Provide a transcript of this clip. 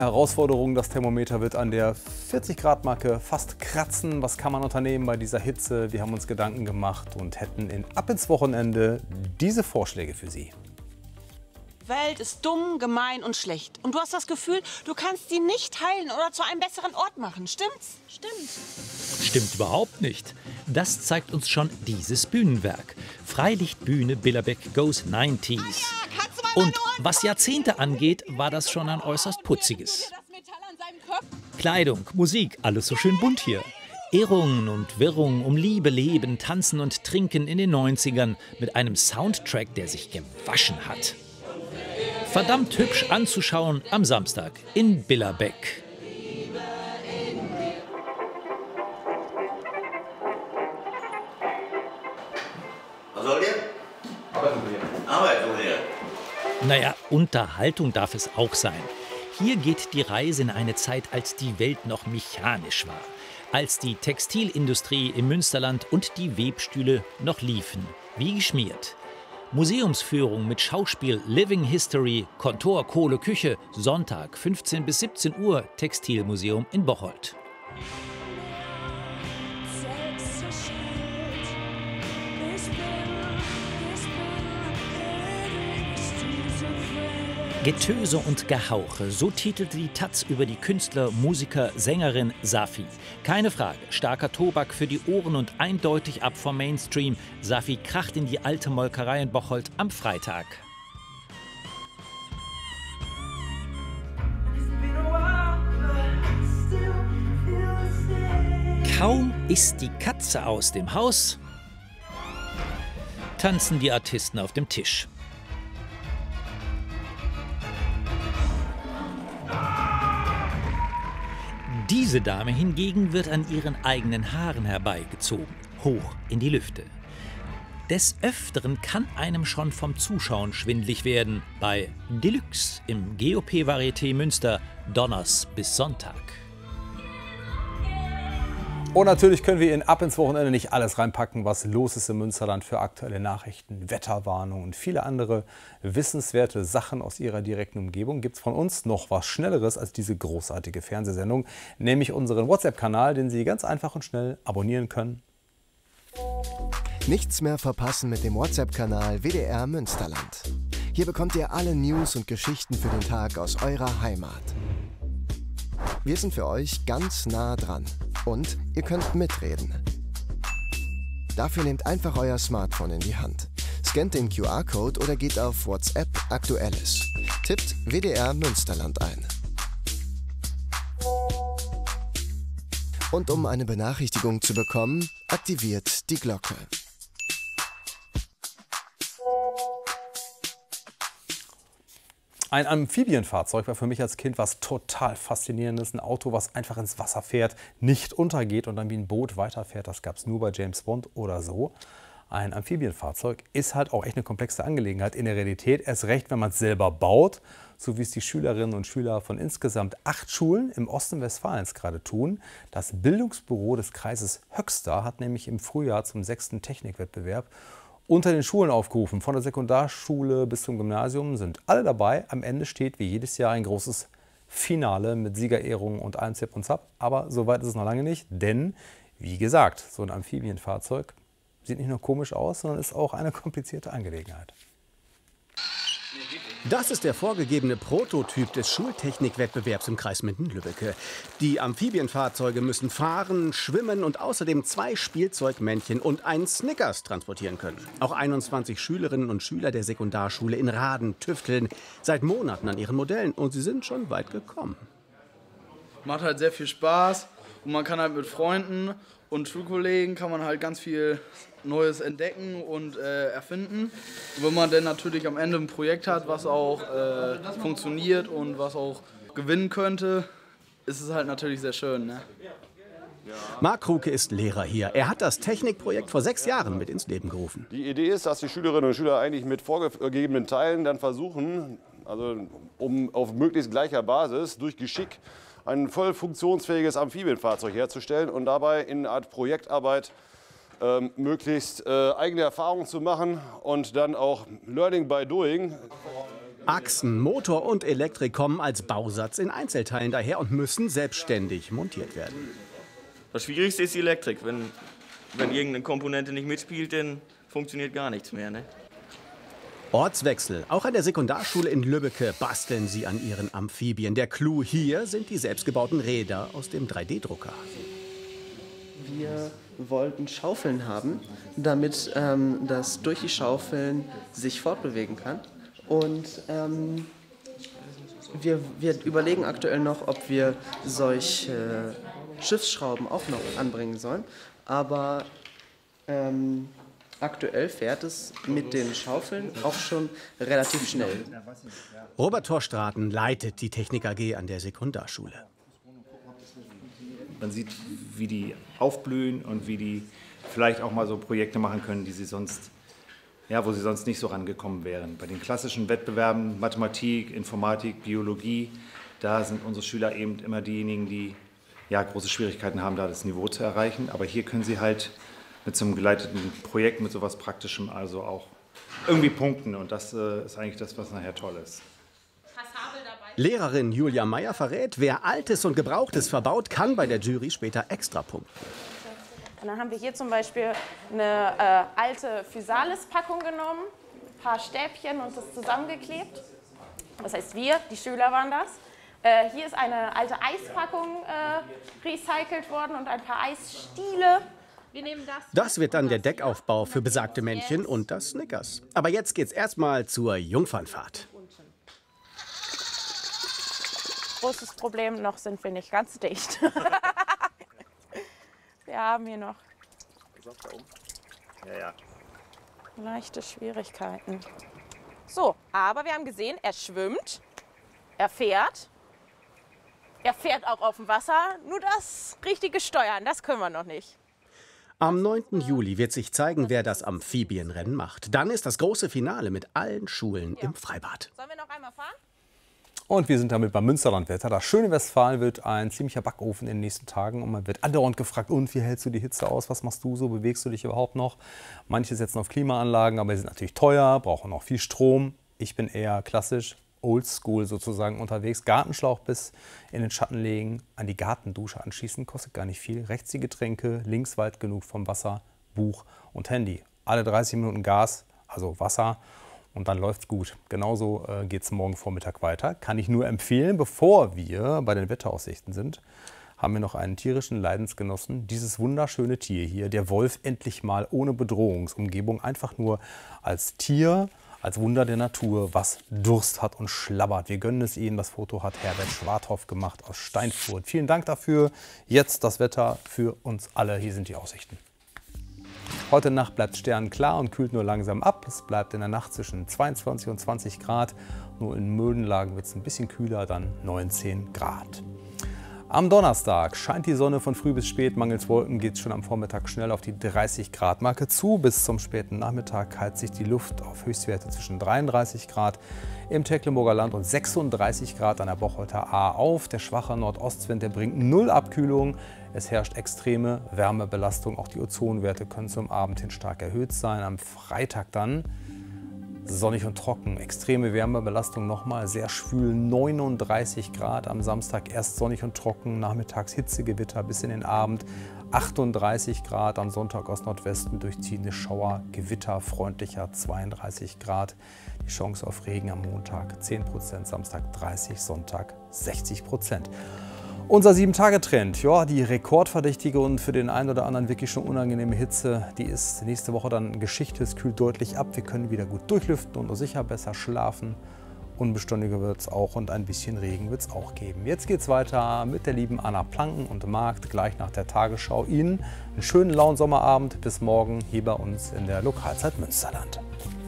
Herausforderung, das Thermometer wird an der 40-Grad-Marke fast kratzen. Was kann man unternehmen bei dieser Hitze? Wir haben uns Gedanken gemacht und hätten in Ab ins Wochenende diese Vorschläge für Sie. Welt ist dumm, gemein und schlecht. Und du hast das Gefühl, du kannst sie nicht heilen oder zu einem besseren Ort machen. Stimmt's? Stimmt. Stimmt überhaupt nicht. Das zeigt uns schon dieses Bühnenwerk. Freilichtbühne Billerbeck Goes 90s. Und was Jahrzehnte angeht, war das schon ein äußerst putziges. Kleidung, Musik, alles so schön bunt hier. Irrungen und Wirrungen um Liebe, Leben, Tanzen und Trinken in den 90ern mit einem Soundtrack, der sich gewaschen hat. Verdammt hübsch anzuschauen am Samstag in Billerbeck. Was soll ihr? Arbeit suchen wir. Naja, Unterhaltung darf es auch sein. Hier geht die Reise in eine Zeit, als die Welt noch mechanisch war. Als die Textilindustrie im Münsterland und die Webstühle noch liefen, wie geschmiert. Museumsführung mit Schauspiel, Living History, Kontor, Kohle, Küche, Sonntag 15 bis 17 Uhr, Textilmuseum in Bocholt. Getöse und Gehauche, so titelte die taz über die Künstler, Musiker, Sängerin Safi. Keine Frage, starker Tobak für die Ohren und eindeutig ab vom Mainstream. Safi kracht in die alte Molkerei in Bocholt am Freitag. Kaum ist die Katze aus dem Haus, tanzen die Artisten auf dem Tisch. Diese Dame hingegen wird an ihren eigenen Haaren herbeigezogen, hoch in die Lüfte. Des Öfteren kann einem schon vom Zuschauen schwindlig werden, bei Deluxe im GOP-Varieté Münster, Donners bis Sonntag. Und natürlich können wir in Ab ins Wochenende nicht alles reinpacken, was los ist im Münsterland für aktuelle Nachrichten, Wetterwarnung und viele andere wissenswerte Sachen aus Ihrer direkten Umgebung. Gibt es von uns noch was Schnelleres als diese großartige Fernsehsendung, nämlich unseren WhatsApp-Kanal, den Sie ganz einfach und schnell abonnieren können. Nichts mehr verpassen mit dem WhatsApp-Kanal WDR Münsterland. Hier bekommt ihr alle News und Geschichten für den Tag aus eurer Heimat. Wir sind für euch ganz nah dran und ihr könnt mitreden. Dafür nehmt einfach euer Smartphone in die Hand, scannt den QR-Code oder geht auf WhatsApp Aktuelles. Tippt WDR Münsterland ein. Und um eine Benachrichtigung zu bekommen, aktiviert die Glocke. Ein Amphibienfahrzeug war für mich als Kind was total Faszinierendes. Ein Auto, was einfach ins Wasser fährt, nicht untergeht und dann wie ein Boot weiterfährt. Das gab es nur bei James Bond oder so. Ein Amphibienfahrzeug ist halt auch echt eine komplexe Angelegenheit in der Realität. Erst recht, wenn man es selber baut, so wie es die Schülerinnen und Schüler von insgesamt 8 Schulen im Osten Westfalens gerade tun. Das Bildungsbüro des Kreises Höxter hat nämlich im Frühjahr zum 6. Technikwettbewerb unter den Schulen aufgerufen. Von der Sekundarschule bis zum Gymnasium sind alle dabei. Am Ende steht wie jedes Jahr ein großes Finale mit Siegerehrungen und allem Zip und Zap. Aber so weit ist es noch lange nicht, denn wie gesagt, so ein Amphibienfahrzeug sieht nicht nur komisch aus, sondern ist auch eine komplizierte Angelegenheit. Das ist der vorgegebene Prototyp des Schultechnikwettbewerbs im Kreis Minden-Lübbecke. Die Amphibienfahrzeuge müssen fahren, schwimmen und außerdem 2 Spielzeugmännchen und einen Snickers transportieren können. Auch 21 Schülerinnen und Schüler der Sekundarschule in Raden tüfteln seit Monaten an ihren Modellen und sie sind schon weit gekommen. Macht halt sehr viel Spaß und man kann halt mit Freunden und Schulkollegen kann man halt ganz viel Neues entdecken und erfinden. Und wenn man dann natürlich am Ende ein Projekt hat, was auch funktioniert und was auch gewinnen könnte, ist es halt natürlich sehr schön, ne? Marc Kruke ist Lehrer hier. Er hat das Technikprojekt vor 6 Jahren mit ins Leben gerufen. Die Idee ist, dass die Schülerinnen und Schüler eigentlich mit vorgegebenen Teilen dann versuchen, also auf möglichst gleicher Basis, durch Geschick ein voll funktionsfähiges Amphibienfahrzeug herzustellen und dabei in einer Art Projektarbeit möglichst eigene Erfahrungen zu machen und dann auch Learning by Doing Achsen, Motor und Elektrik kommen als Bausatz in Einzelteilen daher und müssen selbstständig montiert werden. Das Schwierigste ist die Elektrik. Wenn irgendeine Komponente nicht mitspielt, dann funktioniert gar nichts mehr. Ne? Ortswechsel. Auch an der Sekundarschule in Lübbecke basteln sie an ihren Amphibien. Der Clou hier sind die selbstgebauten Räder aus dem 3D-Drucker. Wir wollten Schaufeln haben, damit das durch die Schaufeln sich fortbewegen kann. Und wir überlegen aktuell noch, ob wir solche Schiffsschrauben auch noch anbringen sollen. Aber aktuell fährt es mit den Schaufeln auch schon relativ schnell. Robert Torstraten leitet die Technik AG an der Sekundarschule. Man sieht, wie die aufblühen und wie die vielleicht auch mal so Projekte machen können, die sie sonst, ja, wo sie sonst nicht so rangekommen wären. Bei den klassischen Wettbewerben Mathematik, Informatik, Biologie, da sind unsere Schüler eben immer diejenigen, die ja, große Schwierigkeiten haben, da das Niveau zu erreichen. Aber hier können sie halt mit so einem geleiteten Projekt, mit sowas Praktischem also auch irgendwie punkten. Und das ist eigentlich das, was nachher toll ist. Lehrerin Julia Meyer verrät, wer Altes und Gebrauchtes verbaut, kann bei der Jury später extra punkten. Und dann haben wir hier zum Beispiel eine alte Physalis-Packung genommen, ein paar Stäbchen und das zusammengeklebt. Das heißt wir, die Schüler waren das. Hier ist eine alte Eispackung recycelt worden und ein paar Eisstiele. Wir nehmen das wird dann der Deckaufbau für besagte Männchen und das Snickers. Aber jetzt geht's erstmal zur Jungfernfahrt. Großes Problem, noch sind wir nicht ganz dicht. Wir haben hier noch leichte Schwierigkeiten. So, aber wir haben gesehen, er schwimmt, er fährt auch auf dem Wasser. Nur das richtige Steuern, das können wir noch nicht. Am 9. Juli wird sich zeigen, wer das Amphibienrennen macht. Dann ist das große Finale mit allen Schulen im Freibad. Sollen wir noch einmal fahren? Und wir sind damit beim Münsterlandwetter. Das schöne Westfalen wird ein ziemlicher Backofen in den nächsten Tagen. Und man wird andauernd gefragt, und wie hältst du die Hitze aus? Was machst du so? Bewegst du dich überhaupt noch? Manche setzen auf Klimaanlagen, aber die sind natürlich teuer, brauchen auch viel Strom. Ich bin eher klassisch, oldschool sozusagen unterwegs. Gartenschlauch bis in den Schatten legen, an die Gartendusche anschließen, kostet gar nicht viel. Rechts die Getränke, links weit genug vom Wasser, Buch und Handy. Alle 30 Minuten Gas, also Wasser. Und dann läuft's gut. Genauso geht es morgen Vormittag weiter. Kann ich nur empfehlen, bevor wir bei den Wetteraussichten sind, haben wir noch einen tierischen Leidensgenossen. Dieses wunderschöne Tier hier, der Wolf, endlich mal ohne Bedrohungsumgebung. Einfach nur als Tier, als Wunder der Natur, was Durst hat und schlabbert. Wir gönnen es Ihnen. Das Foto hat Herbert Schwarthoff gemacht aus Steinfurt. Vielen Dank dafür. Jetzt das Wetter für uns alle. Hier sind die Aussichten. Heute Nacht bleibt sternenklar und kühlt nur langsam ab. Es bleibt in der Nacht zwischen 22 und 20 Grad. Nur in Muldenlagen wird es ein bisschen kühler, dann 19 Grad. Am Donnerstag scheint die Sonne von früh bis spät. Mangels Wolken geht es schon am Vormittag schnell auf die 30 Grad Marke zu. Bis zum späten Nachmittag heizt sich die Luft auf Höchstwerte zwischen 33 Grad im Tecklenburger Land und 36 Grad an der Bocholter Ahr auf. Der schwache Nordostwind, der bringt 0 Abkühlung. Es herrscht extreme Wärmebelastung. Auch die Ozonwerte können zum Abend hin stark erhöht sein. Am Freitag dann sonnig und trocken. Extreme Wärmebelastung nochmal, sehr schwül, 39 Grad. Am Samstag erst sonnig und trocken, nachmittags Hitzegewitter bis in den Abend. 38 Grad, am Sonntag aus Nordwesten durchziehende Schauer, Gewitter, freundlicher 32 Grad. Die Chance auf Regen am Montag 10%, Samstag 30%, Sonntag 60%. Unser 7-Tage-Trend, ja, die rekordverdächtige und für den einen oder anderen wirklich schon unangenehme Hitze, die ist nächste Woche dann Geschichte. Es kühlt deutlich ab, wir können wieder gut durchlüften und sicher besser schlafen. Unbeständiger wird es auch und ein bisschen Regen wird es auch geben. Jetzt geht es weiter mit der lieben Anna Planken und Markt gleich nach der Tagesschau. Ihnen einen schönen lauen Sommerabend. Bis morgen hier bei uns in der Lokalzeit Münsterland.